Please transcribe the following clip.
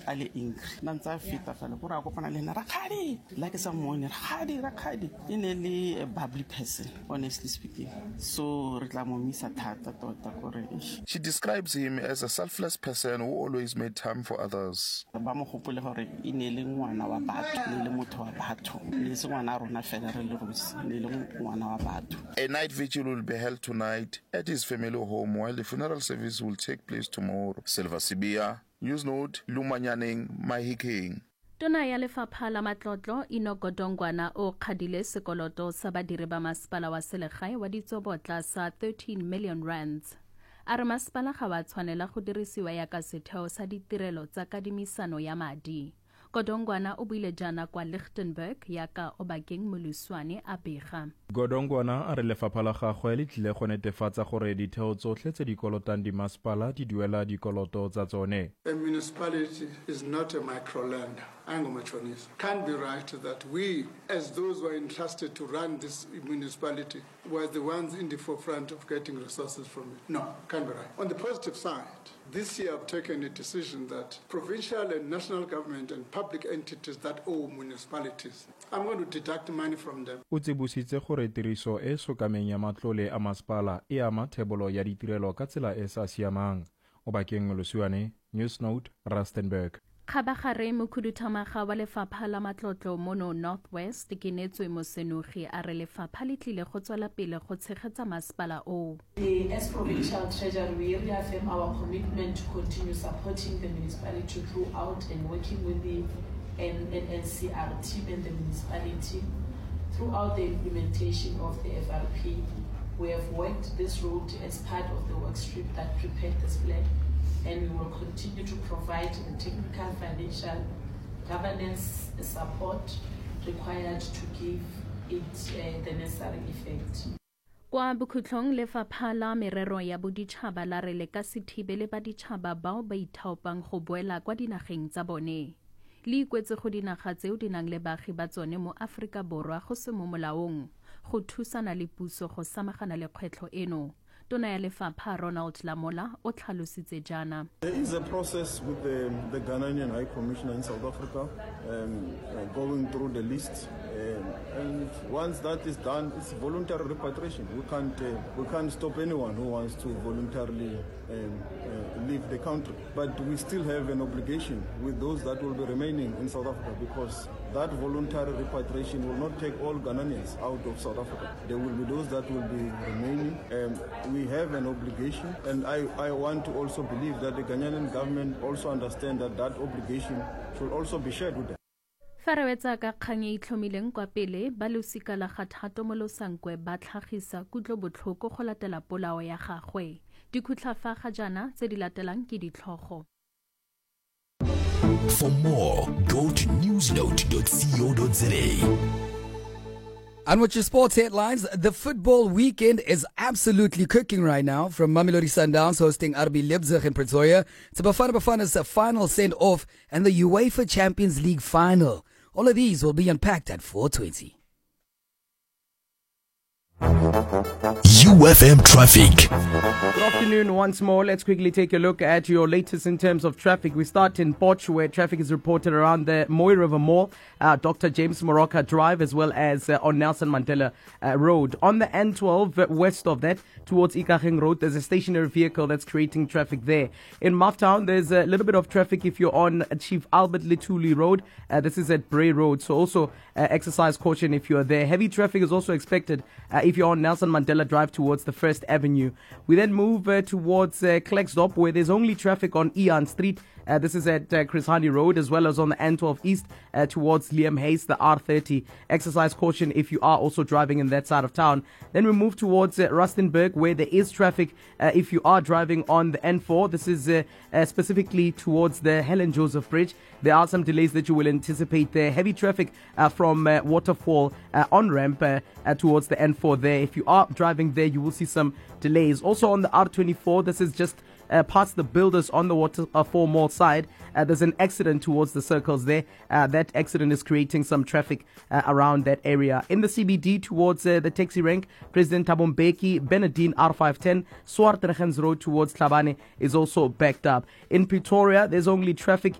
a le angry na ntse a feta fela gore a kopana le ena Rakgadi like sa mmone Rakgadi e ne le a bubbly person honestly speaking so re tla mo misa thata tota gore. She describes him as a selfless person who always made time for others. Ba mo gopole gore e ne le ngwana wa batho le motho wa batho le se ngwana rona fela re le rosi le ngwana wa batho. A night vigil will be held tonight at his family home while the funeral service will take place tomorrow. Silva Sibia, Newsnote, Lumanyaneng, Mahikeng. Tona ya lefapha la matlotlo Enoch Godongwana o kgadile sekoloto sa badiri ba masepala wa selegae wa ditsobotla sa 13 million rands. A re masepala ga wa tshwanela go dirisiwa ya ka setheo sa ditirelo tsa kadimisano ya madi. Godongwana o buile jana kwa Lichtenburg ya ka Obakeng Moluswane a bega. Godongwana a re lefapha la gagwe le tlile go netefatsa gore ditheo tsotlhe tse di kolotang dimasepala di duela dikoloto tsa tsone. A municipality is not a microlender. Can't be right that we, as those who are entrusted to run this municipality, were the ones in the forefront of getting resources from it. No, can't be right. On the positive side, this year I've taken a decision that provincial and national government and public entities that owe municipalities, I'm going to deduct money from them. O tsebositse gore tiriso e sokameng ya matlole a masepala e ama thebolo ya ditirelo ka tsela e sa siamang. Obakeng Moluswane, Newsnote, Rustenburg. Khabagare mokhuduthamaga wa lefapha la matlotlo mono Northwest ke netswe mosenogi a re lefapha le tlile go tswela pele go tshegetsa masepala o. As provincial treasury, we reaffirm our commitment to continue supporting the municipality throughout and working with the NCR team and the municipality throughout the implementation of the FRP. We have worked this road as part of the work stream that prepared this plan, and we will continue to provide the technical, financial, governance support required to give it the necessary effect. Kwa bokhutlong lefapha la merero ya boditšhaba la re le ka sethibe le baditšhaba bao ba ithaopang go boela kwa dinageng tsa bone. Le ikwetse go dinaga tseo di nang le baagi ba tsone mo Afrika Borwa go se mo molaong go thusana le puso go samagana le kgwetlho eno. Tona ya lefapha Ronald Lamola o tlhalositse jana. There is a process with the Ghanaian High Commissioner in South Africa going through the list. And once that is done, it's voluntary repatriation. We can't stop anyone who wants to voluntarily leave the country. But we still have an obligation with those that will be remaining in South Africa, because that voluntary repatriation will not take all Ghanaians out of South Africa. There will be those that will be remaining. We have an obligation, and I want to also believe that the Ghanaian government also understand that that obligation should also be shared with them. Farawetsa ka kgang e itlhomileng kwa pele ba losika la gathato mo losankwe ba tlhagisa kutlobotlhoko go latela polao ya gagwe. Dikhutlafa ga jana tse di latelang ke ditlhogo. For more, go to newsnote.co.za. And with your sports headlines, the football weekend is absolutely cooking right now. From Mamelodi Sundowns hosting RB Leipzig in Pretoria to Bafana Bafana's final send-off and the UEFA Champions League final. All of these will be unpacked at 4:20. UFM traffic. Good afternoon once more. Let's quickly take a look at your latest in terms of traffic. We start in Potch, where traffic is reported around the Moy River Mall, Dr. James Moroka Drive, as well as on Nelson Mandela Road. On the N12, west of that, towards Ikageng Road, there's a stationary vehicle that's creating traffic there. In Mufftown, there's a little bit of traffic if you're on Chief Albert Lituli Road. This is at Bray Road, so also exercise caution if you're there. Heavy traffic is also expected if you're on Nelson Mandela Drive towards the First Avenue. We then move towards Klerksdorp, where there's only traffic on Eon Street. This is at Chris Hani Road, as well as on the N12 East towards Liam Hayes, the R30. Exercise caution if you are also driving in that side of town. Then we move towards Rustenburg, where there is traffic if you are driving on the N4. This is specifically towards the Helen Joseph Bridge. There are some delays that you will anticipate there. Heavy traffic from Waterfall on-ramp towards the N4 there. If you are driving there, you will see some delays. Also on the R24, this is just past the builders on the Waterfall Mall side. There's an accident towards the circles there. That accident is creating some traffic around that area. In the CBD towards the taxi rank, President Thabo Mbeki, Benedine R510, Swartregens Road towards Tlhabane is also backed up. In Pretoria, there's only traffic